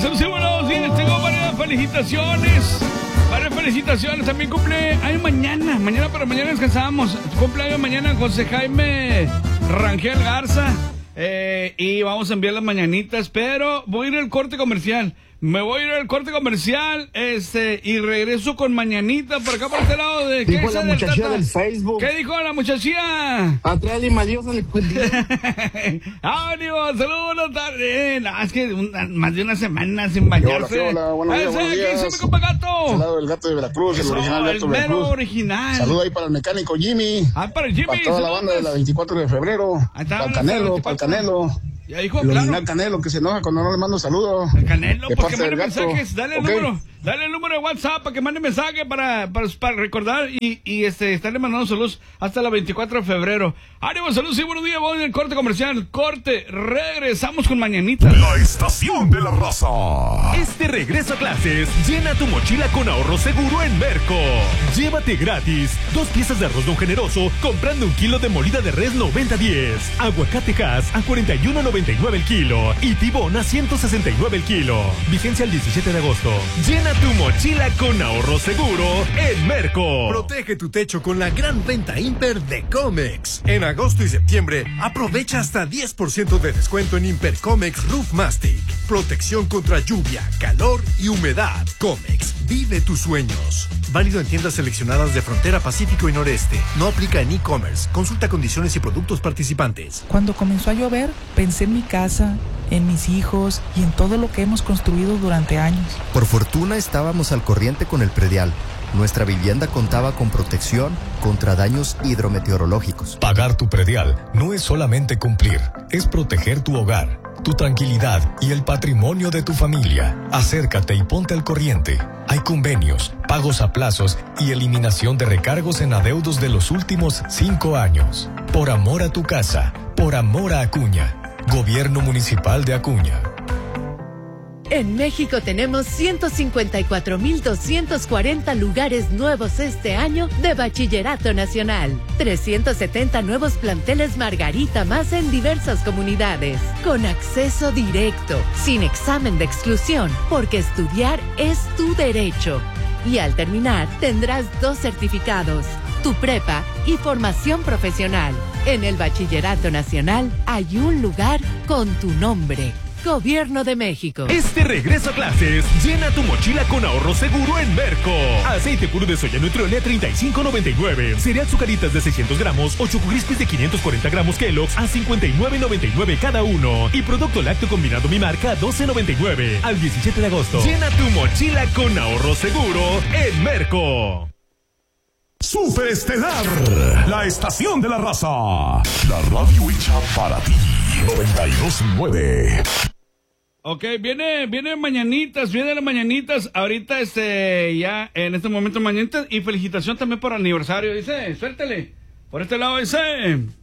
Salud, sí, buenos días. Tengo varias felicitaciones. Varias felicitaciones. También cumple año mañana. Pero mañana descansamos. Cumpleaños mañana José Jaime Rangel Garza. Y vamos a enviar las mañanitas. Pero voy a ir al corte comercial. Me voy a ir al corte comercial, y regreso con mañanita por acá por este lado de... Dijo la muchachilla del Facebook. ¿Qué dijo la muchachilla? Atrás de Madiosa le cuento. ¡Ánimo! ¡Saludos! Buenas tardes. No, es que más de una semana sin bañarse. Hola, buenos días. ¿Qué dice mi compa Gato? Al lado del Gato de Veracruz, el original Gato de Veracruz. El original. Saludo ahí para el mecánico Jimmy. Para el Jimmy. Para toda la banda de la 24 de febrero. Para el Canelo, Ya dijo, el original claro. Canelo, que se enoja cuando no le mando saludos. El Canelo, de pues que parte mande del Gato. mensajes. Dale el Ok. número. Dale el número de WhatsApp para que mande mensaje para recordar y estarle mandando saludos hasta la 24 de febrero. ¡Ánimo, saludos y buenos días! Voy en el corte comercial. Corte, regresamos con mañanitas. La estación de la raza. Este regreso a clases, llena tu mochila con ahorro seguro en Merco. Llévate gratis 2 piezas de arroz don generoso comprando 1 kilo de molida de res 90-10. Aguacate Hass a 41.99 el kilo y tibón a 169 el kilo. Vigencia el 17 de agosto. Llena tu mochila con ahorro seguro en Merco. Protege tu techo con la gran venta Imper de Comex. En agosto y septiembre, aprovecha hasta 10% de descuento en Imper Comex Roof Mastic. Protección contra lluvia, calor y humedad. Comex, vive tus sueños. Válido en tiendas seleccionadas de Frontera Pacífico y Noreste. No aplica en e-commerce. Consulta condiciones y productos participantes. Cuando comenzó a llover, pensé en mi casa, en mis hijos y en todo lo que hemos construido durante años. Por fortuna estábamos al corriente con el predial. Nuestra vivienda contaba con protección contra daños hidrometeorológicos. Pagar tu predial no es solamente cumplir, es proteger tu hogar, tu tranquilidad y el patrimonio de tu familia. Acércate y ponte al corriente. Hay convenios, pagos a plazos y eliminación de recargos en adeudos de los últimos 5 años. Por amor a tu casa, por amor a Acuña. Gobierno Municipal de Acuña. En México tenemos 154,240 lugares nuevos este año de Bachillerato Nacional. 370 nuevos planteles Margarita más en diversas comunidades. Con acceso directo, sin examen de exclusión, porque estudiar es tu derecho. Y al terminar tendrás 2 certificados, tu prepa y formación profesional. En el Bachillerato Nacional hay un lugar con tu nombre. Gobierno de México. Este regreso a clases, llena tu mochila con ahorro seguro en Merco. Aceite puro de soya Nutriole a 35.99. Cereal Zucaritas de 600 gramos o Choco Crispies de 540 gramos Kellogg's a 59.99 cada uno. Y producto lácteo combinado Mi Marca a 12.99. Al 17 de agosto. Llena tu mochila con ahorro seguro en Merco. Superestelar, la estación de la raza. La radio hecha para ti. 92.9. Ok, viene mañanitas, vienen las mañanitas. Ahorita, ya en este momento mañanitas. Y felicitación también por aniversario. Dice, suéltale. Por este lado dice...